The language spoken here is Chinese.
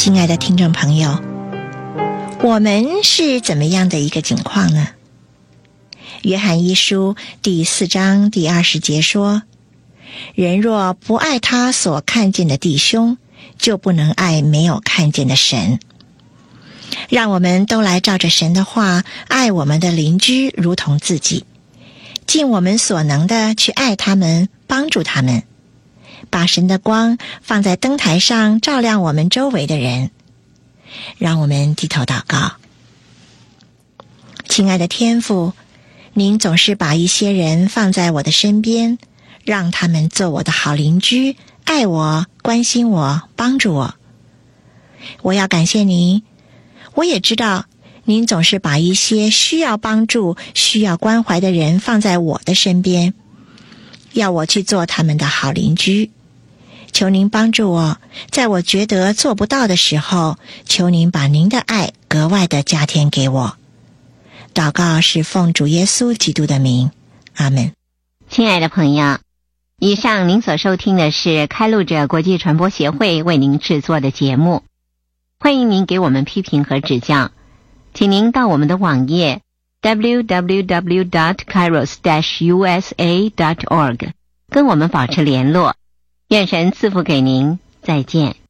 亲爱的听众朋友，我们是怎么样的一个境况呢？约翰一书第4章第20节说，人若不爱他所看见的弟兄，就不能爱没有看见的神。让我们都来照着神的话，爱我们的邻居如同自己，尽我们所能的去爱他们，帮助他们，把神的光放在灯台上，照亮我们周围的人。让我们低头祷告。亲爱的天父，您总是把一些人放在我的身边，让他们做我的好邻居，爱我，关心我，帮助我。我要感谢您，我也知道您总是把一些需要帮助、需要关怀的人放在我的身边，要我去做他们的好邻居。求您帮助我，在我觉得做不到的时候，求您把您的爱格外的加添给我。祷告是奉主耶稣基督的名，阿们。 亲爱的朋友，以上您所收听的是开路者国际传播协会为您制作的节目，欢迎您给我们批评和指教，请您到我们的网页 www.kairos-usa.org 跟我们保持联络。愿神赐福给您，再见。